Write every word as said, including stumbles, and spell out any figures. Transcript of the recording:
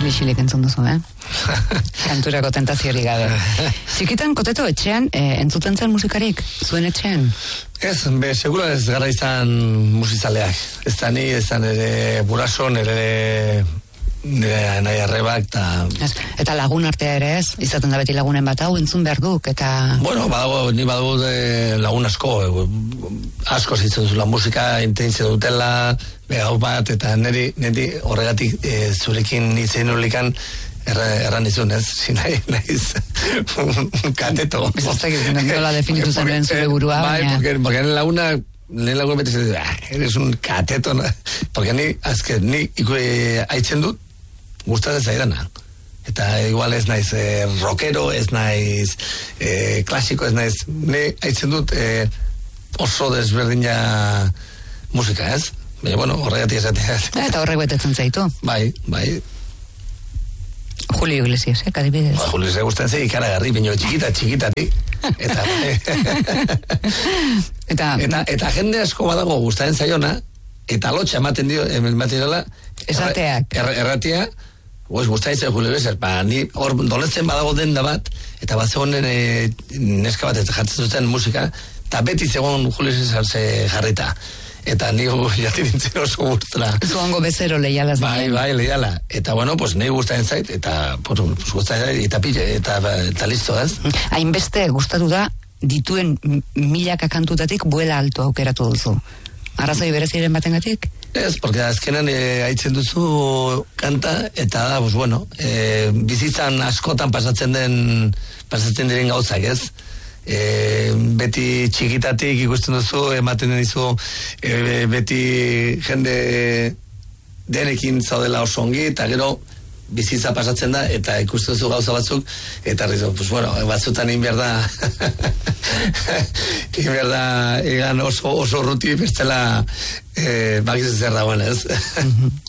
Isilik entzun duzu, eh? Kanturako tentaziorik gabe. Txikitan, Koteto, etxean, eh, entzuten zen musikarik? Zuen etxean? Ez, be, segura ez gara izan musizaleak. Ez da ni, ez da nire buraso, nire, nire nahi arrebak, eta... Eta lagun artea ere ez? Izaten da beti lagunen bat, hau entzun behar duk, eta... Bueno, badago, ni badago de lagun asko, asko zitzen zula musika, intentzio dutela, behau bat, eta niri, niri horregatik e, zurekin itzen ulikan, erra, erran izun, ez? Si nahi, nahiz, un kateto. Ez ez dakit, nola definitu zen zure burua, bai, baina... Porque, porque nire laguna, nire laguna beti zen, ah, eres un kateto, no? Porque ni, azken, ni iku, e, haitzen dut, gustatzen zaidana. Eta igual ez naiz eh, rockero, ez naiz eh, klasiko, ez naiz, ni haitzen dut eh, oso desberdina musika, ez? Baina, bueno, horregatik esatea. Eta horrek betetzen zaitu. Bai, bai. Julio Iglesias, eh, kadibidez. Ba, Julio Iglesias gustatzen zei ikaragarri, baina txikita, txikitati. Eta, eta, eta, eta jende asko badago gustatzen zaiona, eta lotxa ematen dio, ematen diola, esateak. Er, erratia, Pues gustatzen Julio Iglesias, ba, ni hor doletzen badago denda bat, eta bat zegoen e, neska bat jartzen zuten musika, eta beti zegoen Julio Iglesias jarrita. Eta ni jati nintzen oso gustora. Zuango bezero leiala. Bai, bai, leiala. Eta bueno, pues ni gustatzen zait, eta pues, gustatzen zait, eta pille, eta, eta listo, ez? Hainbeste gustatu da, dituen milaka kantutatik buela alto aukeratu duzu. Arrazoi bereziren batengatik? Ez, porque azkenan e, haitzen duzu kanta, eta da, pues bueno, e, bizitzan askotan pasatzen den, pasatzen diren gauzak, ez? E, beti txikitatik ikusten duzu, ematen dizu, e, beti jende denekin zaudela oso ongi, eta gero bizitza pasatzen da, eta ikusten duzu gauza batzuk, eta rizu, pues bueno, batzutan inbier da, inbier da, egan oso, oso ruti, bestela, eh, bakiz zer dagoen, ez?